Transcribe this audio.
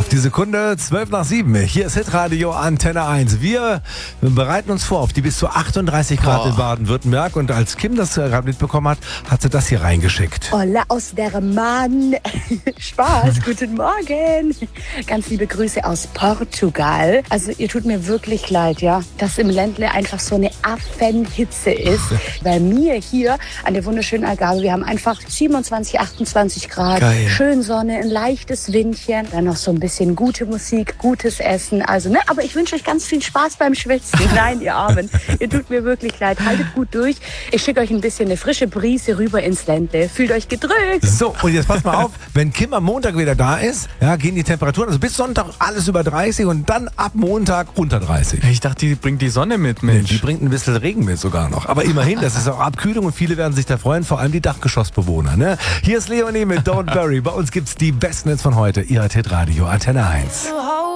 Auf die Sekunde 6:12. Hier ist Hitradio Antenne 1. Wir bereiten uns vor auf die bis zu 38 Grad in Baden-Württemberg. Und als Kim das gerade mitbekommen hat, hat sie das hier reingeschickt. Hola aus der Mann. Spaß, guten Morgen. Ganz liebe Grüße aus Portugal. Also ihr tut mir wirklich leid, ja, dass im Ländle einfach so eine Affenhitze ist. Bei mir hier an der wunderschönen Algarve, wir haben einfach 27, 28 Grad. Geil. Schön Sonne, ein leichtes Windchen, dann noch so ein bisschen gute Musik, gutes Essen. Also, ne, aber ich wünsche euch ganz viel Spaß beim Schwitzen. Nein, ihr Armen, ihr tut mir wirklich leid. Haltet gut durch. Ich schicke euch ein bisschen eine frische Brise rüber ins Ländle. Fühlt euch gedrückt. So, und jetzt passt mal auf, wenn Kim am Montag wieder da ist, ja, gehen die Temperaturen, also bis Sonntag alles über 30 und dann ab Montag unter 30. Ich dachte, die bringt die Sonne mit, Mensch. Die bringt ein bisschen Regen mit sogar noch. Aber immerhin, das ist auch Abkühlung und viele werden sich da freuen, vor allem die Dachgeschossbewohner. Ne? Hier ist Leonie mit Don't Worry. Bei uns gibt's die besten Hits von heute. Ihr hört Hitradio Antenne 1.